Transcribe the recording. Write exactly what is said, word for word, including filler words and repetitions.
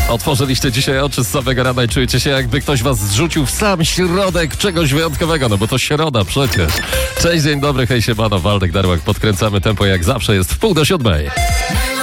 Otworzyliście dzisiaj oczy z samego rana i czujecie się, jakby ktoś was zrzucił w sam środek czegoś wyjątkowego, no bo to środa przecież. Cześć, dzień dobry, hej siemano, Waldek Darłak, podkręcamy tempo jak zawsze, jest w pół do siódmej.